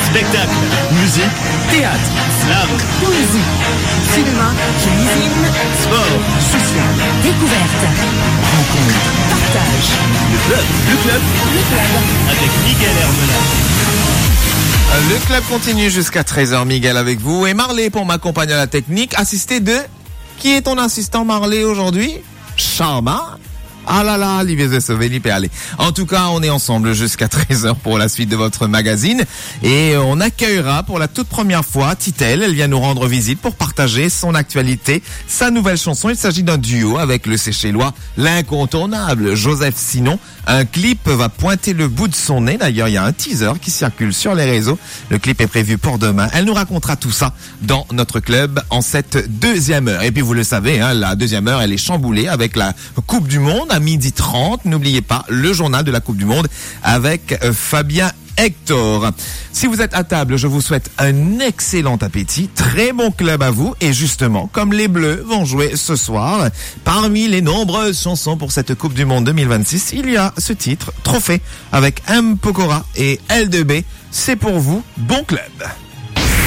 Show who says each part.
Speaker 1: Spectacle, musique, théâtre, slam,
Speaker 2: Poésie, cinéma, cuisine,
Speaker 1: sport,
Speaker 2: social, découverte, rencontre, partage.
Speaker 1: le club avec Miguel Hermelin.
Speaker 3: Le club continue jusqu'à 13h, Miguel avec vous. Et Marley pour m'accompagner à la technique, assisté de... Qui est ton assistant Marley aujourd'hui? Charma. Ah là là, Olivier Sauvé, allez. En tout cas, on est ensemble jusqu'à 13h pour la suite de votre magazine. Et on accueillera pour la toute première fois Titel. Elle vient nous rendre visite pour partager son actualité, sa nouvelle chanson. Il s'agit d'un duo avec le Séchellois, l'incontournable Joseph Sinon. Un clip va pointer le bout de son nez. D'ailleurs, il y a un teaser qui circule sur les réseaux. Le clip est prévu pour demain. Elle nous racontera tout ça dans notre club en cette deuxième heure. Et puis, vous le savez, hein, la deuxième heure, elle est chamboulée avec la Coupe du Monde à 12h30. N'oubliez pas le journal de la Coupe du Monde avec Fabien Hector. Si vous êtes à table, je vous souhaite un excellent appétit, très bon club à vous. Et justement, comme les Bleus vont jouer ce soir, parmi les nombreuses chansons pour cette Coupe du Monde 2026, il y a ce titre, Trophée, avec M. Pokora et L2B. C'est pour vous, bon club.